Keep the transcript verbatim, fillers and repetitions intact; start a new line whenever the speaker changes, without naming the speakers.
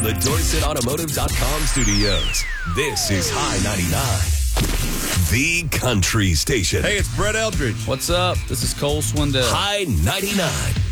the Dorset Automotive dot com studios. This is High ninety-nine, the country station.
Hey, it's Brett Eldridge.
What's up? This is Cole Swindell.
High ninety-nine.